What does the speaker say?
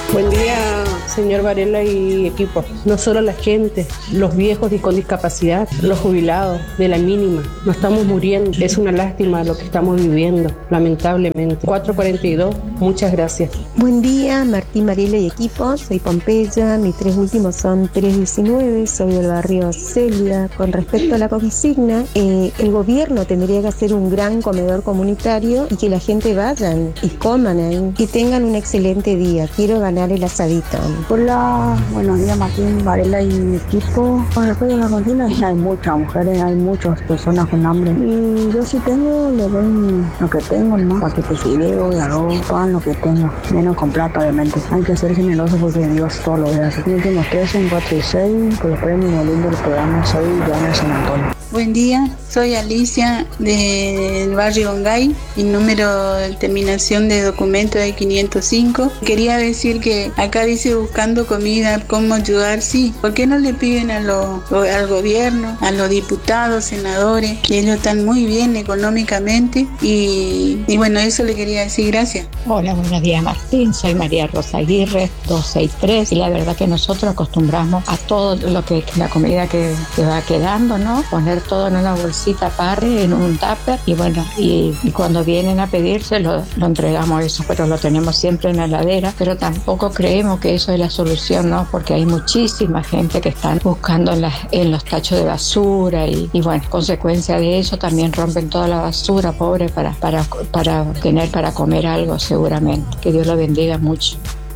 Buen día, señor Varela y equipo. No solo la gente, los viejos y con discapacidad, los jubilados, de la mínima. No estamos muriendo. Es una lástima lo que estamos viviendo, lamentablemente. 442, muchas gracias. Buen día, Martín, Mariela y equipo. Soy Pompeya. Mis tres últimos son 319. Soy del barrio Celia. Con respecto a la consigna, el gobierno tendría que hacer un gran comedor comunitario y que la gente vayan y coman ahí y tengan un excelente día. Quiero ganar el asadito. Hola, buenos días Martín, Varela y mi equipo. Con respecto a la consigna, hay muchas mujeres, hay muchas personas con hambre. Y yo si tengo, le doy lo que tengo, ¿no? Paquetes de fideo, de arroz, pan, lo que tengo. Menos con plata, obviamente. Hay que ser generoso porque Dios todo lo ve así. Los últimos 3, 4 y 6, por los premios muy lindo del programa, soy Joana San Antonio. Buen día, soy Alicia del barrio Ongay, mi número de terminación de documento es 505. Quería decir que acá dice buscando comida, cómo ayudar, sí. ¿Por qué no le piden al gobierno, a los diputados, senadores, que ellos están muy bien económicamente? Y bueno, eso le quería decir, gracias. Hola, buenos días Martín, soy María Rosa Aguirre, 263, y la verdad que nosotros acostumbramos a todo lo que la comida que va quedando, ¿no? Poner todo en una bolsita parre, en un tupper, y bueno, y cuando vienen a pedirse lo entregamos eso, pero lo tenemos siempre en la heladera, pero tampoco creemos que eso es la solución, ¿no? Porque hay muchísima gente que están buscando en los tachos de basura y bueno, consecuencia de eso también rompen toda la basura, pobre, para tener para comer algo seguramente. Que Dios lo bendiga mucho.